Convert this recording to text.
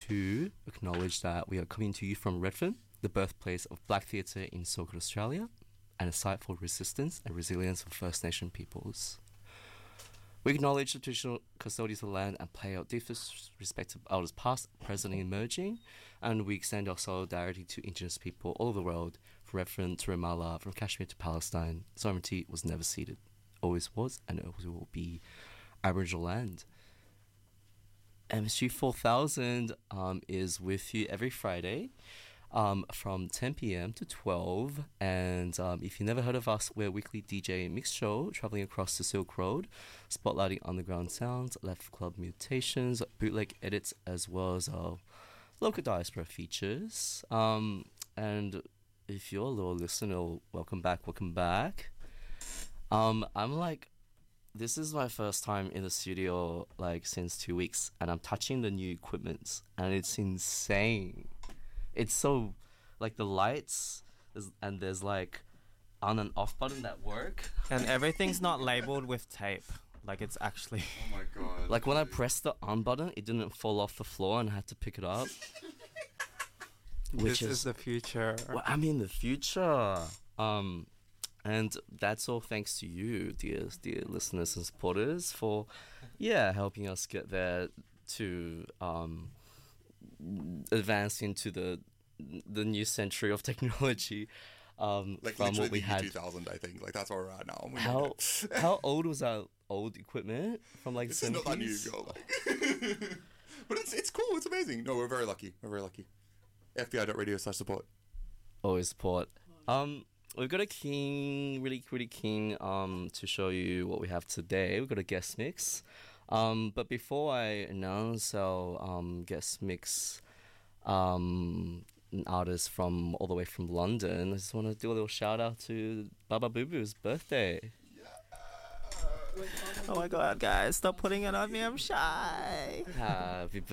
to acknowledge that we are coming to you from Redfern, the birthplace of Black theatre in so-called Australia, and a site for resistance and resilience of First Nation peoples. We acknowledge the traditional custodians of the land and pay our deepest respect to elders past, present, and emerging, and we extend our solidarity to Indigenous people all over the world, from Redfern to Ramallah, from Kashmir to Palestine. Sovereignty was never ceded, always was, and always will be Aboriginal land. MSG 4000 is with you every Friday from 10 p.m. to 12. And if you never heard of us, we're a weekly DJ mix show traveling across the Silk Road, spotlighting underground sounds, left club mutations, bootleg edits, as well as local diaspora features. And if you're a little listener, welcome back, welcome back. This is my first time in the studio since 2 weeks, and I'm touching the new equipment, and it's insane. It's so the lights and there's on and off button that work, and everything's not labeled with tape. It's actually. Oh my god! When I pressed the on button, it didn't fall off the floor, and I had to pick it up. This is the future. Well, I mean the future. And that's all thanks to you, dear listeners and supporters, for helping us get there to advance into the new century of technology. From what we had. 2000, I think. That's where we're at now. How old was our old equipment from It's 70s? not that new ago. But it's cool. It's amazing. No, we're very lucky. FBI.radio/support. Always support. We've got a really keen to show you what we have today. We've got a guest mix. But before I announce our guest mix artist from all the way from London, I just want to do a little shout out to Baba Boo Boo's birthday. Oh my god, guys, stop putting it on me, I'm shy. Happy